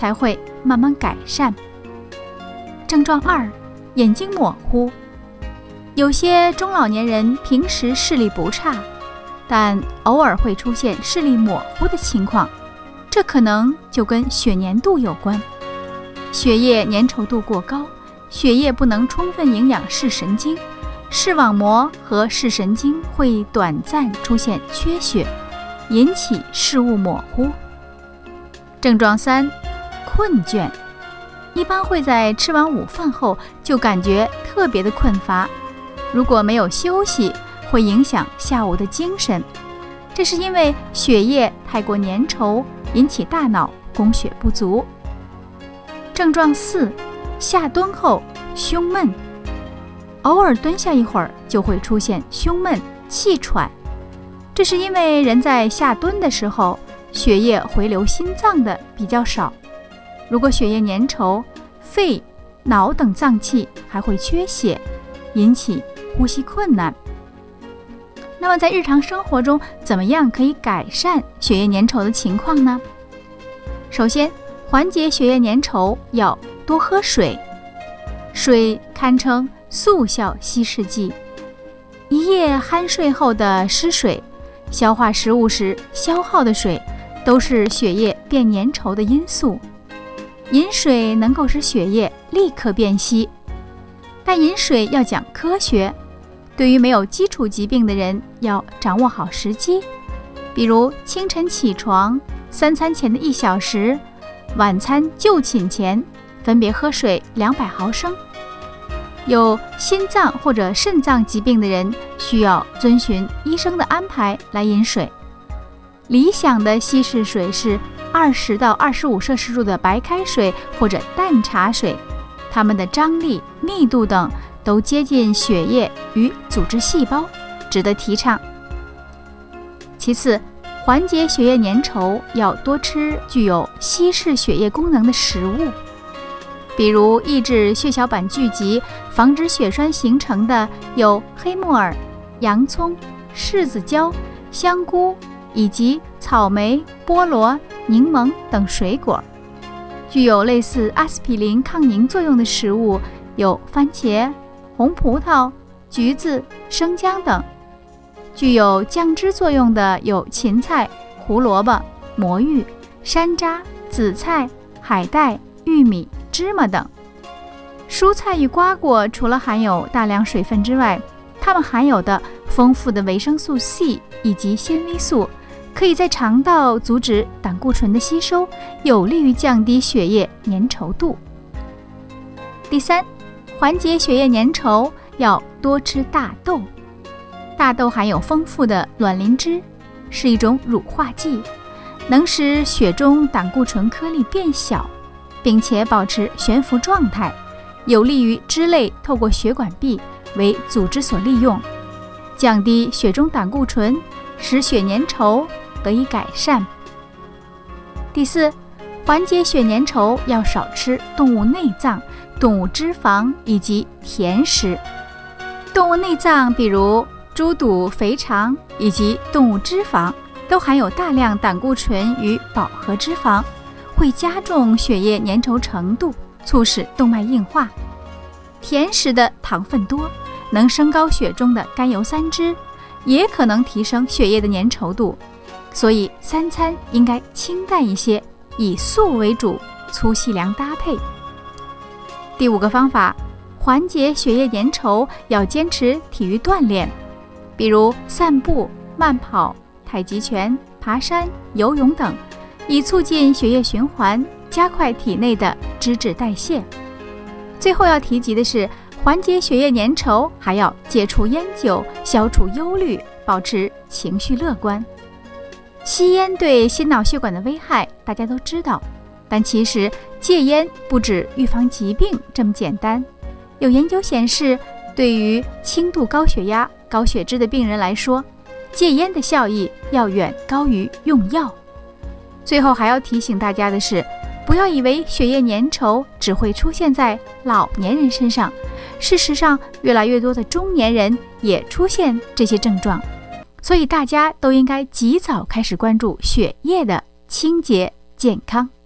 才会慢慢改善。症状2，眼睛模糊。有些中老年人平时视力不差，但偶尔会出现视力模糊的情况，这可能就跟血粘度有关。血液粘稠度过高，血液不能充分营养视神经，视网膜和视神经会短暂出现缺血，引起视物模糊。症状3，困倦。一般会在吃完午饭后就感觉特别的困乏，如果没有休息，会影响下午的精神。这是因为血液太过粘稠，引起大脑供血不足。症状4，下蹲后胸闷。偶尔蹲下一会儿就会出现胸闷、气喘，这是因为人在下蹲的时候，血液回流心脏的比较少。如果血液粘稠，肺、脑等脏器还会缺血，引起呼吸困难。那么在日常生活中，怎么样可以改善血液粘稠的情况呢？首先，缓解血液粘稠要多喝水，水堪称速效稀释剂。一夜酣睡后的失水，消化食物时消耗的水，都是血液变粘稠的因素。饮水能够使血液立刻变稀，但饮水要讲科学。对于没有基础疾病的人，要掌握好时机，比如清晨起床、3餐前的1小时、晚餐就寝前，分别喝水200毫升。有心脏或者肾脏疾病的人，需要遵循医生的安排来饮水。理想的稀释水是20到25摄氏度的白开水或者淡茶水，它们的张力、密度等都接近血液与组织细胞，值得提倡。其次，缓解血液粘稠要多吃具有稀释血液功能的食物，比如抑制血小板聚集、防止血栓形成的有黑木耳、洋葱、柿子椒、香菇以及草莓、菠萝、柠檬等水果。具有类似阿司匹林抗凝作用的食物有番茄、红葡萄、橘子、生姜等。具有降脂作用的有芹菜、胡萝卜、魔芋、山楂、紫菜、海带、玉米、芝麻等。蔬菜与瓜果除了含有大量水分之外，它们含有的丰富的维生素 C 以及纤维素，可以在肠道阻止胆固醇的吸收，有利于降低血液粘稠度。第3，缓解血液粘稠要多吃大豆。大豆含有丰富的卵磷脂，是一种乳化剂，能使血中胆固醇颗粒变小，并且保持悬浮状态，有利于脂类透过血管壁为组织所利用，降低血中胆固醇，使血粘稠得以改善。第4，缓解血粘稠要少吃动物内脏、动物脂肪以及甜食。动物内脏比如猪肚、肥肠以及动物脂肪都含有大量胆固醇与饱和脂肪，会加重血液粘稠程度，促使动脉硬化。甜食的糖分多，能升高血中的甘油三酯，也可能提升血液的粘稠度，所以3餐应该清淡一些，以素为主，粗细粮搭配。第5个方法，缓解血液粘稠要坚持体育锻炼，比如散步、慢跑、太极拳、爬山、游泳等，以促进血液循环，加快体内的脂质代谢。最后要提及的是，缓解血液粘稠还要戒除烟酒，消除忧虑，保持情绪乐观。吸烟对心脑血管的危害大家都知道，但其实戒烟不止预防疾病这么简单。有研究显示，对于轻度高血压、高血脂的病人来说，戒烟的效益要远高于用药。最后还要提醒大家的是，不要以为血液粘稠只会出现在老年人身上，事实上越来越多的中年人也出现这些症状，所以大家都应该及早开始关注血液的清洁健康。